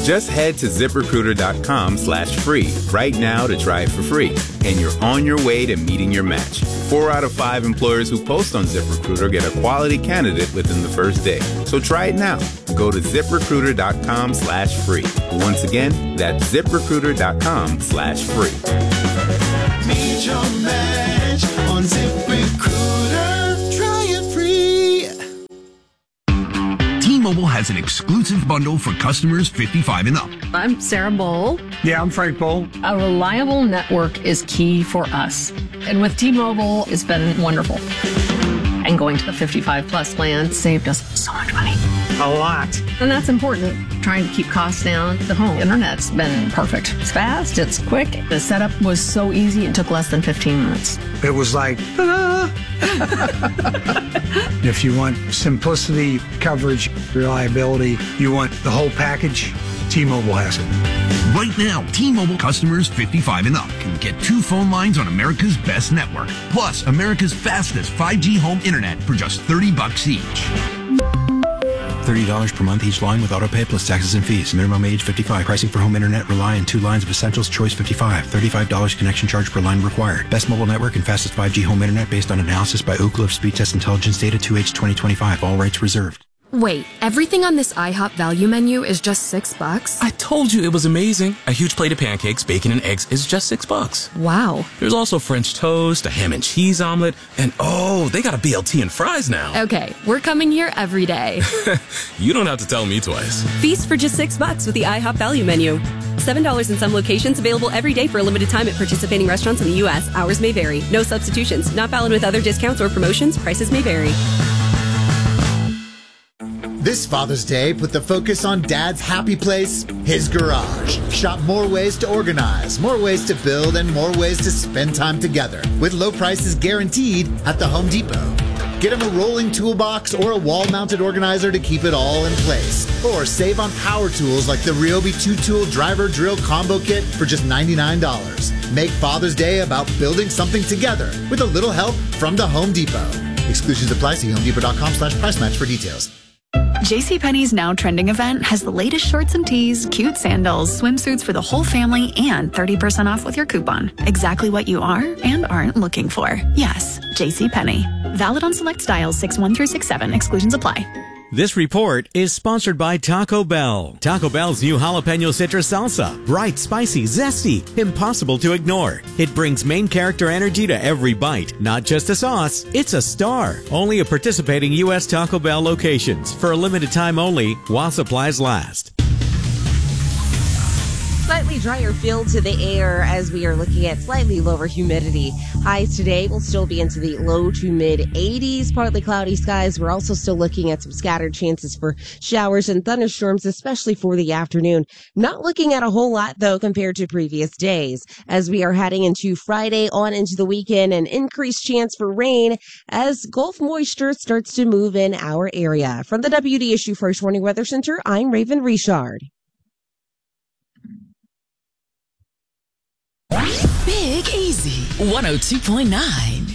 Just head to ZipRecruiter.com/free right now to try it for free. And you're on your way to meeting your match. 4 out of 5 employers who post on ZipRecruiter get a quality candidate within the first day. So try it now. Go to ZipRecruiter.com/free. Once again, that's ZipRecruiter.com/free. Meet your match on ZipRecruiter. Try it free. T-Mobile has an exclusive bundle for customers 55 and up. I'm Sarah Bowl. Yeah, I'm Frank Bowl. A reliable network is key for us. And with T-Mobile, it's been wonderful. And going to the 55 plus plan saved us so much money. A lot. And that's important. Trying to keep costs down. The home internet's been perfect. It's fast, it's quick. The setup was so easy, it took less than 15 minutes. It was like, If you want simplicity, coverage, reliability, you want the whole package, T-Mobile has it. Right now, T-Mobile customers 55 and up can get 2 phone lines on America's best network, plus America's fastest 5G home internet for just $30 each. $30 per month each line with autopay plus taxes and fees. Minimum age 55. Pricing for home internet rely on 2 lines of Essentials Choice 55. $35 connection charge per line required. Best mobile network and fastest 5G home internet based on analysis by Ookla of Speed Test Intelligence data 2H 2025. All rights reserved. Wait, everything on this IHOP value menu is just $6? I told you it was amazing. A huge plate of pancakes, bacon, and eggs is just $6. Wow. There's also French toast, a ham and cheese omelet, and oh, they got a BLT and fries now. Okay, we're coming here every day. You don't have to tell me twice. Feast for just $6 with the IHOP value menu. $7 in some locations, available every day for a limited time at participating restaurants in the U.S. Hours may vary. No substitutions. Not valid with other discounts or promotions. Prices may vary. This Father's Day, put the focus on Dad's happy place, his garage. Shop more ways to organize, more ways to build, and more ways to spend time together with low prices guaranteed at the Home Depot. Get him a rolling toolbox or a wall-mounted organizer to keep it all in place. Or save on power tools like the Ryobi 2-tool driver drill combo kit for just $99. Make Father's Day about building something together with a little help from the Home Depot. Exclusions apply. See HomeDepot.com/price match for details. JCPenney's Now Trending event has the latest shorts and tees, cute sandals, swimsuits for the whole family, and 30% off with your coupon. Exactly what you are and aren't looking for. Yes, JCPenney. Valid on select styles 6/1 through 6/7. Exclusions apply. This report is sponsored by Taco Bell. Taco Bell's new jalapeno citrus salsa. Bright, spicy, zesty, impossible to ignore. It brings main character energy to every bite. Not just a sauce, it's a star. Only at participating U.S. Taco Bell locations. For a limited time only, while supplies last. Slightly drier feel to the air as we are looking at slightly lower humidity. Highs today will still be into the low to mid 80s, partly cloudy skies. We're also still looking at some scattered chances for showers and thunderstorms, especially for the afternoon. Not looking at a whole lot, though, compared to previous days. As we are heading into Friday on into the weekend, an increased chance for rain as Gulf moisture starts to move in our area. From the WDSU First Warning Weather Center, I'm Raven Richard. Big Easy 102.9.